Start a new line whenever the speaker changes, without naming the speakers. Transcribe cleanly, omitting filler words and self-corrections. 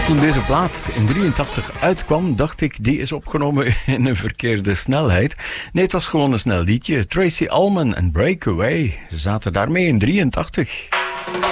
Toen deze plaat in 83 uitkwam, dacht ik, die is opgenomen in een verkeerde snelheid. Nee, het was gewoon een snel liedje. Tracy Ullman en Breakaway. Ze zaten daarmee in 83.